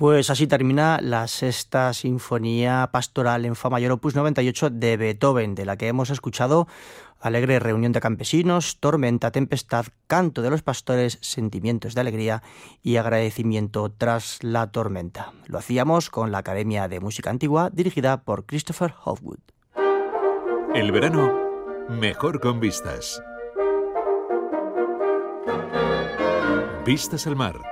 Pues así termina la sexta sinfonía pastoral en fa mayor opus 98 de Beethoven, de la que hemos escuchado alegre reunión de campesinos, tormenta, tempestad, canto de los pastores, sentimientos de alegría y agradecimiento tras la tormenta. Lo hacíamos con la Academia de Música Antigua, dirigida por Christopher Hofwood. El verano, mejor con vistas. Vistas al mar.